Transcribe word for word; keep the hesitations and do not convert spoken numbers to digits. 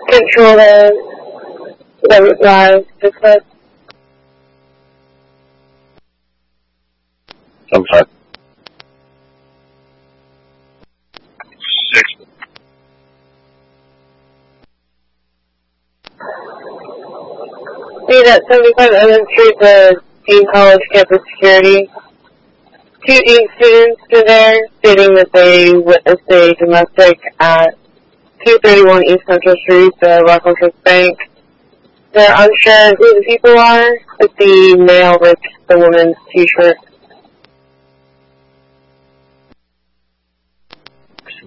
Control the Leverett Drive, six five. I'm sorry. Six. Lead at seventy-five Ellen Street, the Dean College campus security. Two Dean students are there, stating that they witnessed a domestic at two thirty-one East Central Street, the Rockland Coast Bank. They're unsure who the people are, but the male ripped the woman's t-shirt